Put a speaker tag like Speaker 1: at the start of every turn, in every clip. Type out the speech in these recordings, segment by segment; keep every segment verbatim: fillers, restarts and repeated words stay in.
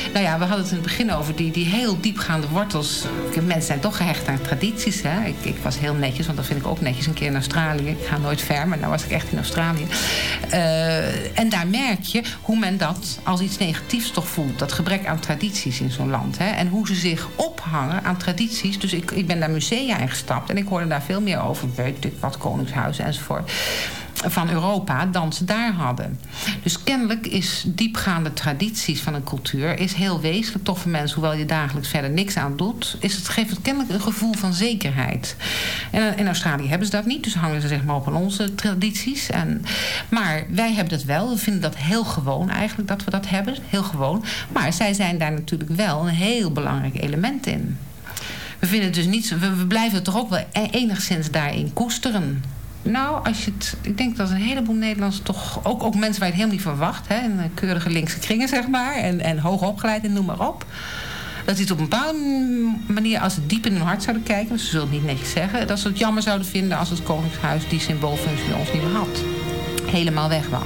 Speaker 1: Nou ja, we hadden het in het begin over die, die heel diepgaande wortels. Mensen zijn toch gehecht aan tradities. Hè? Ik, ik was heel netjes, want dat vind ik ook netjes. Een keer in Australië. Ik ga nooit ver, maar nou was ik echt in Australië. Uh, en daar merk je hoe men dat als iets negatiefs toch voelt. Dat gebrek aan tradities in zo'n land. Hè? En hoe ze zich ophangen aan tradities. Dus ik, ik ben naar musea ingestapt. En ik hoorde daar veel meer over. Weet ik wat, Koningshuizen enzovoort. Van Europa dan ze daar hadden. Dus kennelijk is diepgaande tradities van een cultuur is heel wezenlijk toch voor mensen, hoewel je dagelijks verder niks aan doet, is het, geeft het kennelijk een gevoel van zekerheid. En in Australië hebben ze dat niet, dus hangen ze zeg maar op aan onze tradities. En, maar wij hebben dat wel. We vinden dat heel gewoon eigenlijk dat we dat hebben. Heel gewoon. Maar zij zijn daar natuurlijk wel een heel belangrijk element in. We vinden het dus niet. We, we blijven het toch ook wel enigszins daarin koesteren. Nou, als je het, ik denk dat een heleboel Nederlanders toch, ook, ook mensen waar je het helemaal niet verwacht, hè, in keurige linkse kringen zeg maar, en, en hoog opgeleid en noem maar op, dat die het op een bepaalde manier, als ze diep in hun hart zouden kijken, ze zullen het niet netjes zeggen, dat ze het jammer zouden vinden als het Koningshuis die symboolfunctie bij ons niet meer had, helemaal weg was.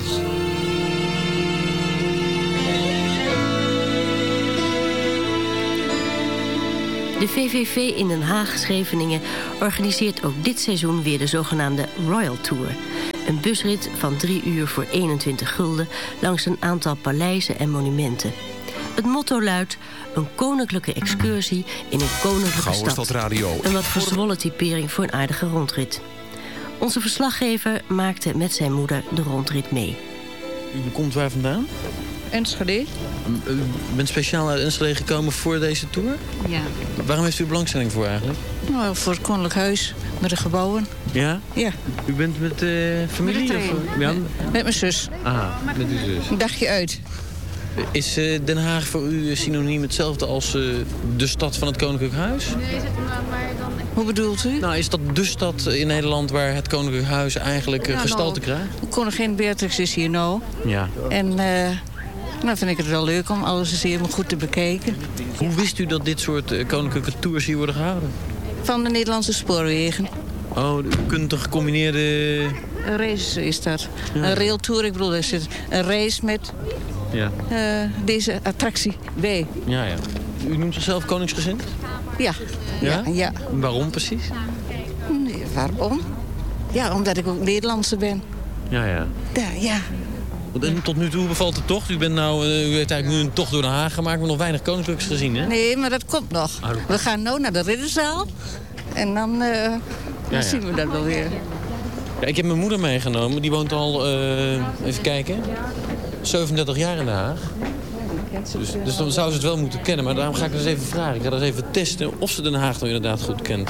Speaker 2: De V V V in Den Haag-Scheveningen organiseert ook dit seizoen weer de zogenaamde Royal Tour. Een busrit van drie uur voor eenentwintig gulden langs een aantal paleizen en monumenten. Het motto luidt: een koninklijke excursie in een koninklijke stad.
Speaker 3: Radio.
Speaker 2: Een wat verzwollen typering voor een aardige rondrit. Onze verslaggever maakte met zijn moeder de rondrit mee.
Speaker 4: U komt waar vandaan?
Speaker 5: Enschede.
Speaker 4: U bent speciaal uit Enschede gekomen voor deze tour?
Speaker 5: Ja.
Speaker 4: Waarom heeft u belangstelling voor eigenlijk?
Speaker 5: Nou, voor het Koninklijk Huis, met de gebouwen.
Speaker 4: Ja?
Speaker 5: Ja.
Speaker 4: U bent met uh, familie?
Speaker 5: Met,
Speaker 4: of, ja?
Speaker 5: met, met mijn zus.
Speaker 4: Ah, met uw zus.
Speaker 5: Een dagje uit.
Speaker 4: Is uh, Den Haag voor u synoniem hetzelfde als uh, de stad van het Koninklijk Huis?
Speaker 5: Nee, hoe bedoelt u?
Speaker 4: Nou, is dat de stad in Nederland waar het Koninklijk Huis eigenlijk uh,
Speaker 5: ja,
Speaker 4: gestalte
Speaker 5: nou,
Speaker 4: krijgt?
Speaker 5: Koningin Beatrix is hier nou.
Speaker 4: Ja.
Speaker 5: En uh, nou vind ik het wel leuk om alles eens helemaal goed te bekijken.
Speaker 4: Hoe wist u dat dit soort uh, koninklijke tours hier worden gehouden?
Speaker 5: Van de Nederlandse spoorwegen.
Speaker 4: Oh, u kunt een gecombineerde...
Speaker 5: Een race is dat.
Speaker 4: Ja.
Speaker 5: Een railtour, ik bedoel, er zit een race met
Speaker 4: ja.
Speaker 5: uh, deze attractie bij.
Speaker 4: Ja, ja. U noemt zichzelf koningsgezind?
Speaker 5: Ja.
Speaker 4: Ja?
Speaker 5: Ja, ja.
Speaker 4: Waarom precies?
Speaker 5: Nee, waarom? Ja, omdat ik ook Nederlandse ben.
Speaker 4: Ja, ja.
Speaker 5: Ja, ja.
Speaker 4: En tot nu toe bevalt het toch? U, bent nou, uh, u heeft eigenlijk nu een tocht door Den Haag gemaakt, maar nog weinig koninklijks gezien, hè?
Speaker 5: Nee, maar dat komt nog.
Speaker 4: Oh, dat...
Speaker 5: We gaan nu naar de Ridderzaal. En dan, uh, dan ja, ja. zien we dat wel weer.
Speaker 4: Ja, ik heb mijn moeder meegenomen. Die woont al, uh, even kijken, zevenendertig jaar in Den Haag. Dus, dus dan zou ze het wel moeten kennen. Maar daarom ga ik eens even vragen. Ik ga eens even testen of ze Den Haag nou inderdaad goed kent.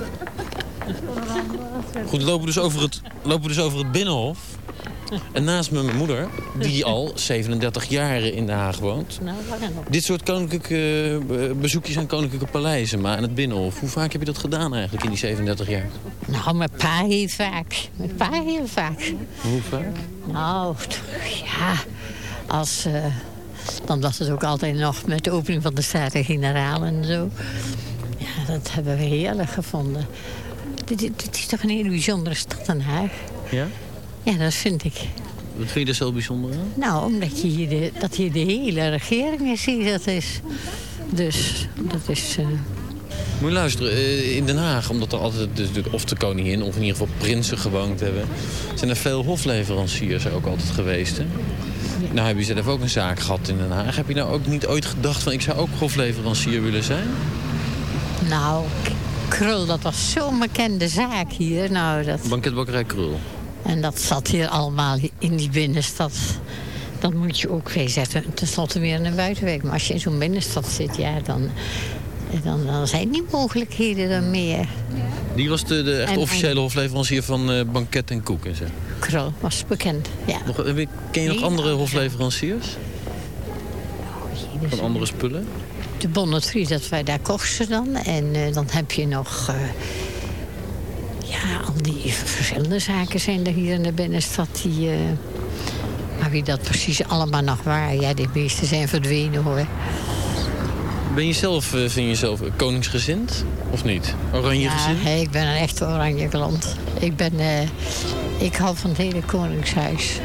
Speaker 4: Goed, we lopen dus over het, lopen dus over het Binnenhof. En naast me mijn moeder, die al zevenendertig jaar in Den Haag woont. Dit soort koninklijke uh, bezoekjes aan koninklijke paleizen, maar aan het Binnenhof. Hoe vaak heb je dat gedaan eigenlijk in die zevenendertig jaar?
Speaker 6: Nou, mijn pa heel vaak. Mijn pa heel vaak.
Speaker 4: Hoe vaak?
Speaker 6: Nou, ja, als... Uh, dan was het ook altijd nog met de opening van de Staten-Generaal en zo. Ja, dat hebben we heerlijk gevonden. Dit, dit, dit is toch een hele bijzondere stad, Den Haag.
Speaker 4: Ja?
Speaker 6: Ja, dat vind ik.
Speaker 4: Wat vind je er zo bijzonder aan?
Speaker 6: Nou, omdat je hier de, dat hier de hele regering ziet, dat is... Dus, dat is... Uh...
Speaker 4: Moet je luisteren, uh, in Den Haag, omdat er altijd dus, of de koningin of in ieder geval prinsen gewoond hebben, zijn er veel hofleveranciers ook altijd geweest, hè? Ja. Nou heb je zelf ook een zaak gehad in Den Haag. Heb je nou ook niet ooit gedacht van ik zou ook hofleverancier willen zijn?
Speaker 6: Nou, Krul, dat was zo'n bekende zaak hier. Nou, dat...
Speaker 4: Banketbakkerij Krul. En
Speaker 6: dat zat hier allemaal in die binnenstad. Dat moet je ook weer zetten. Ten slotte weer in een buitenwijk. Maar als je in zo'n binnenstad zit, ja, dan, dan, dan zijn die mogelijkheden er meer.
Speaker 4: Die was de, de echt en, officiële en... hofleverancier van uh, banket en koek en zo.
Speaker 6: Krul was bekend, ja.
Speaker 4: Nog, ken je nog nee, andere hofleveranciers?
Speaker 6: Oh, jee,
Speaker 4: van andere spullen?
Speaker 6: De Bonnetrie, dat wij daar kochten dan. En uh, dan heb je nog... Uh, ja, al die verschillende zaken zijn er hier in de binnenstad. Die, uh, maar wie dat precies allemaal nog waar? Ja, de meeste zijn verdwenen, hoor.
Speaker 4: Ben je zelf, uh, vind je jezelf koningsgezind? Of niet? Oranjegezind?
Speaker 6: Ja, ik ben een echte oranje klant. Ik ben... Uh, ik hou van het hele koningshuis.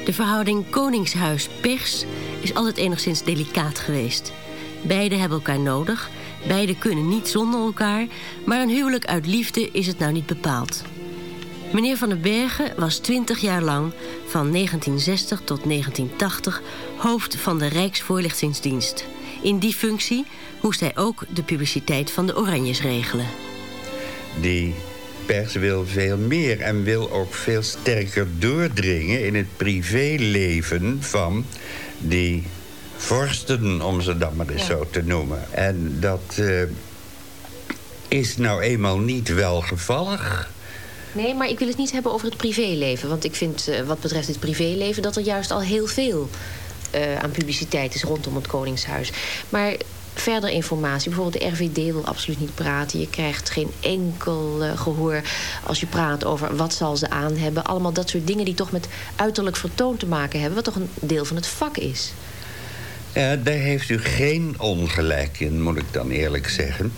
Speaker 2: De verhouding koningshuis-pers is altijd enigszins delicaat geweest. Beiden hebben elkaar nodig, beiden kunnen niet zonder elkaar, maar een huwelijk uit liefde is het nou niet bepaald. Meneer Van den Bergen was twintig jaar lang, van negentien zestig tot negentien tachtig, hoofd van de Rijksvoorlichtingsdienst. In die functie moest hij ook de publiciteit van de Oranjes regelen.
Speaker 3: Die pers wil veel meer en wil ook veel sterker doordringen in het privéleven van die vorsten, om ze dan maar eens ja. zo te noemen. En dat uh, is nou eenmaal niet welgevallig.
Speaker 7: Nee, maar ik wil het niet hebben over het privéleven. Want ik vind, uh, wat betreft het privéleven, dat er juist al heel veel uh, aan publiciteit is rondom het Koningshuis. Maar verder informatie, bijvoorbeeld de R V D wil absoluut niet praten. Je krijgt geen enkel uh, gehoor als je praat over wat zal ze aan hebben. Allemaal dat soort dingen die toch met uiterlijk vertoon te maken hebben, wat toch een deel van het vak is.
Speaker 3: Ja, daar heeft u geen ongelijk in, moet ik dan eerlijk zeggen.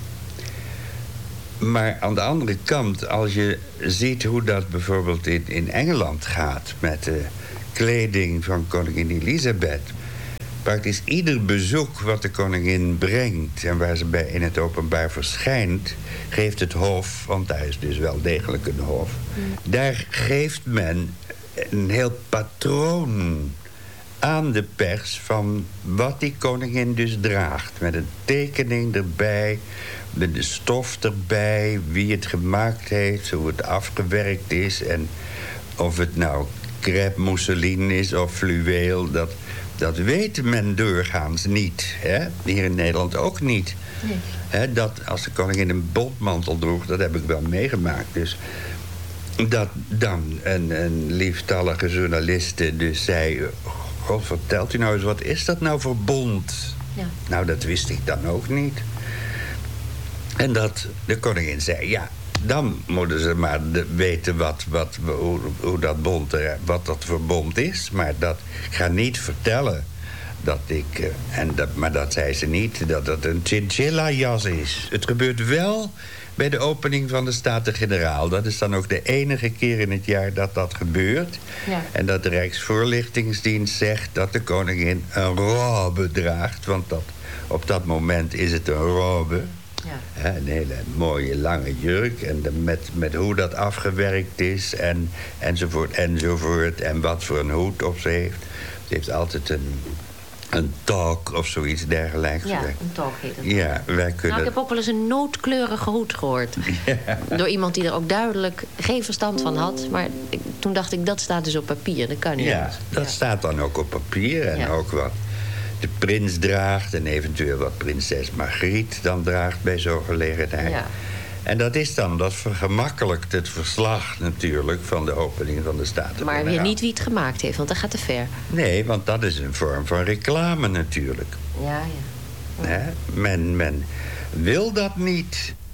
Speaker 3: Maar aan de andere kant, als je ziet hoe dat bijvoorbeeld in, in Engeland gaat met de kleding van koningin Elisabeth. Praktisch ieder bezoek wat de koningin brengt en waar ze bij in het openbaar verschijnt, geeft het hof, want daar is dus wel degelijk een hof. Mm. Daar geeft men een heel patroon aan de pers van wat die koningin dus draagt. Met een tekening erbij, met de stof erbij, wie het gemaakt heeft, hoe het afgewerkt is en of het nou crêpe mousseline is of fluweel, dat, dat weet men doorgaans niet. Hè? Hier in Nederland ook niet. Nee. Hè, dat als de koningin een bondmantel droeg, dat heb ik wel meegemaakt. Dus dat dan een, een lieftallige journaliste dus zei, God, vertelt u nou eens, wat is dat nou voor bond? Ja. Nou, dat wist ik dan ook niet. En dat de koningin zei, ja, dan moeten ze maar de, weten wat, wat, hoe, hoe dat bond, wat dat voor bond is. Maar dat, ik ga niet vertellen dat ik, en dat, maar dat zei ze niet, dat het een chinchilla-jas is. Het gebeurt wel bij de opening van de Staten-Generaal. Dat is dan ook de enige keer in het jaar dat dat gebeurt. Ja. En dat de Rijksvoorlichtingsdienst zegt dat de koningin een robe draagt. Want dat, op dat moment is het een robe. Ja. Een hele mooie lange jurk. En de, met, met hoe dat afgewerkt is. En, enzovoort, enzovoort. En wat voor een hoed op ze heeft. Ze heeft altijd een, een talk of zoiets dergelijks.
Speaker 7: Ja, een talk heet het.
Speaker 3: Ja, wij kunnen...
Speaker 7: Nou, ik heb ook wel eens een noodkleurige hoed gehoord. Ja. Door iemand die er ook duidelijk geen verstand van had. Maar ik, toen dacht ik, dat staat dus op papier. Dat kan niet.
Speaker 3: Ja,
Speaker 7: anders.
Speaker 3: dat ja. staat dan ook op papier. En ja. ook wat de prins draagt en eventueel wat prinses Margriet dan draagt bij zo'n gelegenheid. Ja. En dat is dan, dat vergemakkelijkt het verslag natuurlijk van de opening van de Staten-Generaal.
Speaker 7: Maar weer niet wie het gemaakt heeft, want dat gaat te ver.
Speaker 3: Nee, want dat is een vorm van reclame natuurlijk.
Speaker 7: Ja, ja. ja.
Speaker 3: Hè? Men, men wil dat niet.